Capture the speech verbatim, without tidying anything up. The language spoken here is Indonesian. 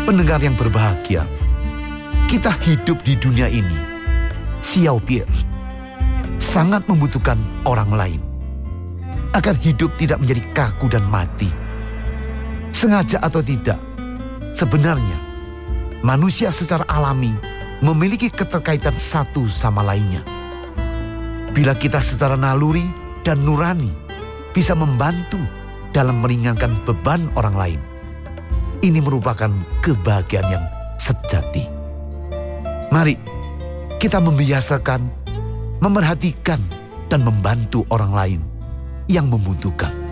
Pendengar yang berbahagia, kita hidup di dunia ini, Xiao Pier, sangat membutuhkan orang lain agar hidup tidak menjadi kaku dan mati. Sengaja atau tidak, sebenarnya manusia secara alami memiliki keterkaitan satu sama lainnya. Bila kita secara naluri dan nurani bisa membantu dalam meringankan beban orang lain, ini merupakan kebahagiaan yang sejati. Mari kita membiasakan, memerhatikan, dan membantu orang lain yang membutuhkan.